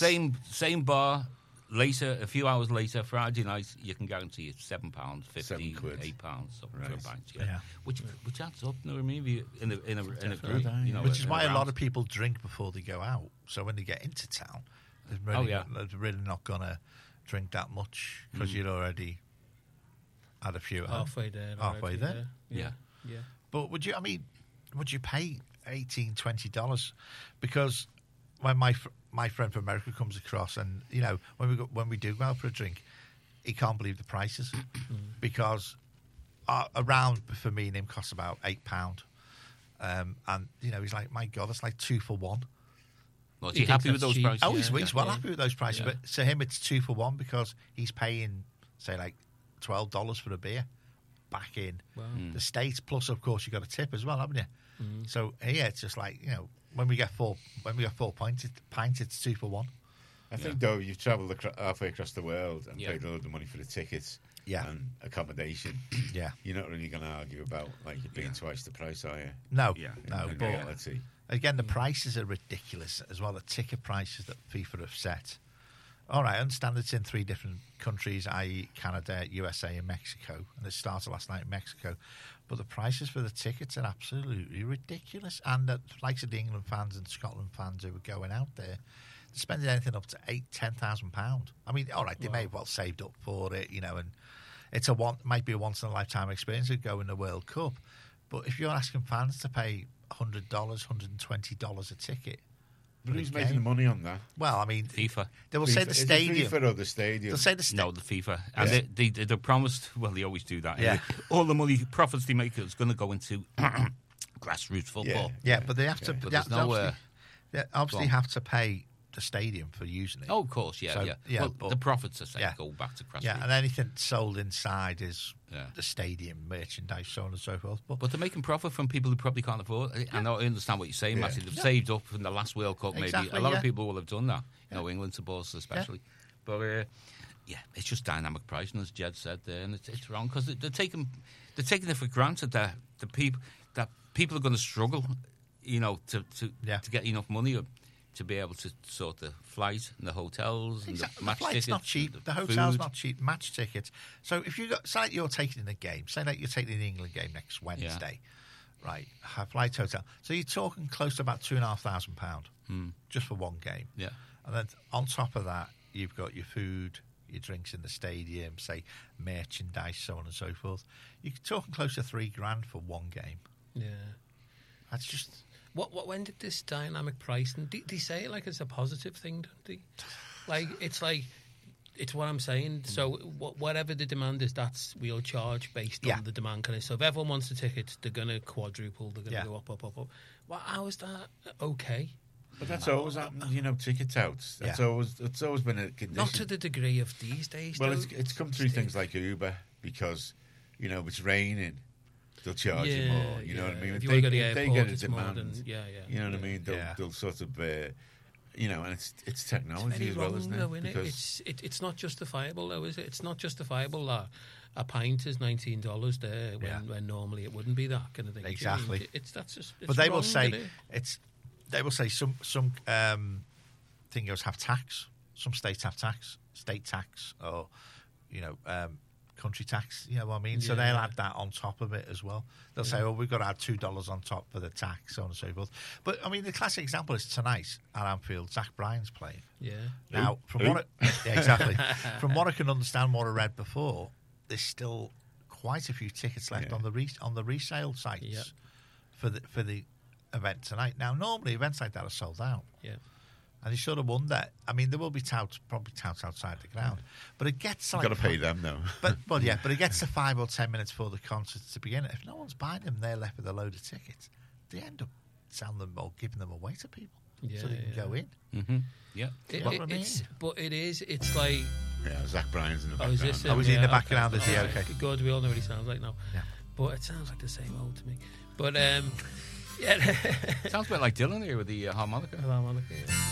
same bar. Later, a few hours later, Friday night, you can guarantee it's £7.50, £8 for a pint. Yeah. Which adds up. You know what I mean? In a group, which is why a lot of people drink before they go out. So when they get into town, they're really not gonna drink that much because you'd already had a few halfway there. Yeah. But would you pay $18, $20? Because when my friend from America comes across, and when we do go out for a drink, he can't believe the prices because a round for me and him costs about £8, and he's like, my God, it's like 2 for 1. Well, is he happy with those prices? Oh, he's well happy with those prices, but to him it's 2 for 1 because he's paying, say, like $12 for a beer back in the States. Plus, of course, you got a tip as well, haven't you? So here it's just like when we get four pints, it's 2 for 1. I think though you've travelled halfway across the world and paid a load of money for the tickets and accommodation. Yeah, you're not really going to argue about like it being twice the price, are you? No, in but reality. Again, the prices are ridiculous as well. The ticket prices that FIFA have set. All right, I understand it's in 3 different countries, i.e. Canada, USA and Mexico. And it started last night in Mexico. But the prices for the tickets are absolutely ridiculous. And the likes of the England fans and Scotland fans who are going out there, they're spending anything up to £8,000-10,000. I mean, all right, they may have well saved up for it, and it's might be a once-in-a-lifetime experience to go in the World Cup. But if you're asking fans to pay $100, $120 a ticket... But who's making the money on that? Well, I mean, FIFA. They will say the stadium. FIFA or the stadium? They'll say the No, the FIFA. And they promised, well, they always do that. Yeah. All the money, profits they make is going to go into grassroots football. Yeah, but they have to... But they obviously have to pay the stadium for using it. Oh, of course, yeah. Well, the profits are saying go back to grassroots. Yeah, and anything sold inside is the stadium merchandise, so on and so forth. But they're making profit from people who probably can't afford it. I understand what you're saying, Matty. They've saved up from the last World Cup, maybe. A lot of people will have done that, England supporters especially. But, it's just dynamic pricing, as Jed said there, and it's wrong because they're taking it for granted that people are going to struggle, to get enough money to be able to sort the flight and the hotels and the match tickets. The flight's not cheap. The hotel's not cheap. Match tickets. So if say like you're taking in a game, say like you're taking the England game next Wednesday, right? Flight, hotel. So you're talking close to about £2,500 just for one game. Yeah. And then on top of that, you've got your food, your drinks in the stadium, say merchandise, so on and so forth. You're talking close to $3,000 for one game. Yeah. That's just... When did this dynamic pricing? They say it like it's a positive thing, don't they? It's what I'm saying. So whatever the demand is, that's we'll charge based on the demand. So if everyone wants the tickets, they're going to quadruple. They're going to go up. Well, how is that okay? But that's always happened, ticket touts. It's always been a condition. Not to the degree of these days. Well, it's come through things like Uber because it's raining. They'll charge you more, you know what I mean? If you want to go to the airport, they get a it's demand, more than, you know what I mean? They'll sort of, and it's technology as well, isn't it? Though, it's not justifiable, though, is it? It's not justifiable that a pint is $19 there when normally it wouldn't be that kind of thing. Exactly. But they will say some things have tax. Some states have tax, state tax, or country tax, you know what I mean? So they'll add that on top of it as well. They'll say, we've got to add $2 on top for the tax, so on and so forth. But, I mean, the classic example is tonight at Anfield, Zach Bryan's playing. Yeah. Now, from what I can understand, what I read before, there's still quite a few tickets left on the resale sites for the event tonight. Now, normally events like that are sold out. Yeah. And you sort of wonder. I mean, there will be probably touts outside the ground, but it gets like you've got to pay them though. But it gets to 5 or 10 minutes before the concert to begin. If no one's buying them, they're left with a load of tickets. They end up selling them or giving them away to people so they can go in. Mm-hmm. Yeah, it's like Zach Bryan's in the background. Was he in the background? Is he okay? Good. We all know what he sounds like now. Yeah, but it sounds like the same old to me. But sounds a bit like Dylan here with the harmonica. Harmonica. Yeah.